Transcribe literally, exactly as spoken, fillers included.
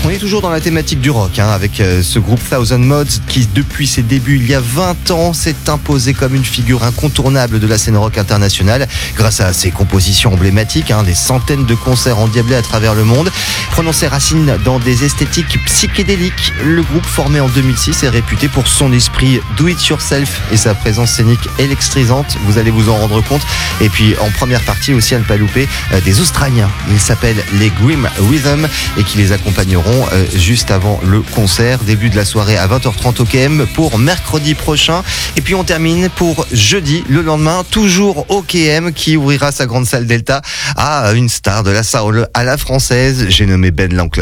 On est toujours dans la thématique du rock, hein, avec euh, ce groupe Thousand Mods qui, depuis ses débuts il y a vingt ans, s'est imposé comme une figure incontournable de la scène rock internationale grâce à ses compositions emblématiques, hein, des centaines de concerts endiablés à travers le monde. Prenant ses racines dans des esthétiques psychédéliques, le groupe formé en deux mille six est réputé pour son esprit do-it-yourself et sa présence scénique électrisante, vous allez vous en rendre compte. Et puis en première partie aussi, à ne pas louper, euh, des Australiens. Ils s'appellent les Grim Rhythm et qui les accompagneront euh, juste avant le concert. Début de la soirée à vingt heures trente au K M pour mercredi prochain. Et puis on termine pour jeudi, le lendemain, toujours au K M, qui ouvrira sa grande salle Delta à une star de la soul à la française. J'ai nommé Ben Lanclus.